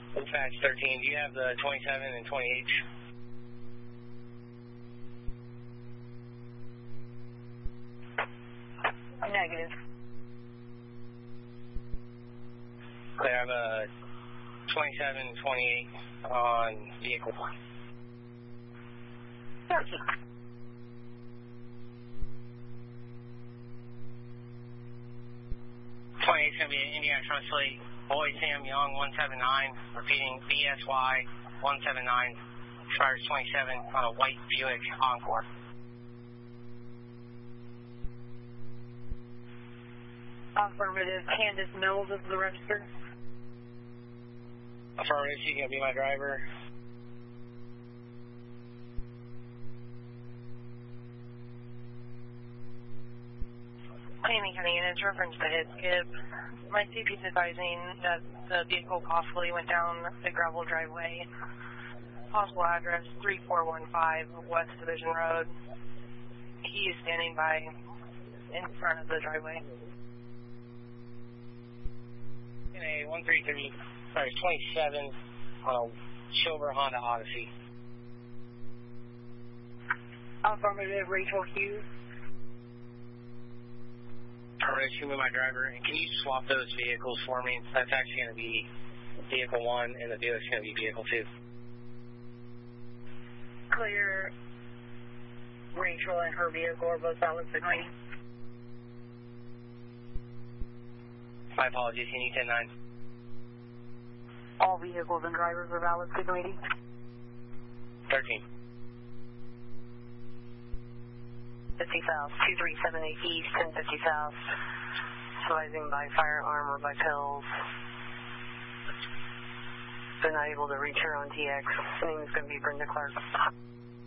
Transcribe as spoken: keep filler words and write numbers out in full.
Dispatch thirteen, do you have the twenty-seven and twenty-eight? Negative. Clear, I have a twenty-seven and twenty-eight on vehicle one. thirty. twenty-eight's going to be an Indiana Trunk Slate, Boy Sam Young, one seven nine, repeating B S Y one seven nine, expires twenty-seven on a white Buick Encore. Affirmative. Candace Mills is the register. Affirmative, she's going to be my driver. Miami County Units, reference to hit skip. My C P is advising that the vehicle possibly went down the gravel driveway. Possible address three four one five West Division Road. He is standing by in front of the driveway. In a one three three, sorry, twenty-seven on a silver Honda Odyssey. Affirmative, Rachel Hughes. Affirmative, shoot me my driver. And can you swap those vehicles for me? That's actually going to be vehicle one, and the Buick's going to be vehicle two. Clear. Rachel and her vehicle are both valid signaling. My apologies, can you ten nine? All vehicles and drivers are valid signaling. thirteen. fifty South, two three seven eight East, ten fifty South. Advising by firearm or by pills. They're not able to reach her on T X. Her name is going to be Brenda Clark.